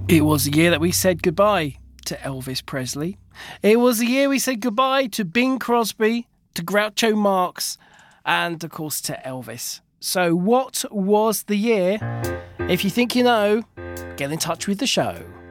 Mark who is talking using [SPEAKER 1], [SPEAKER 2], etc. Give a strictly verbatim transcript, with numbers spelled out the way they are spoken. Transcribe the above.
[SPEAKER 1] It was the year that we said goodbye to Elvis Presley. It was the year we said goodbye to Bing Crosby, to Groucho Marx, and of course to Elvis. So what was the year? If you think you know, get in touch with the show.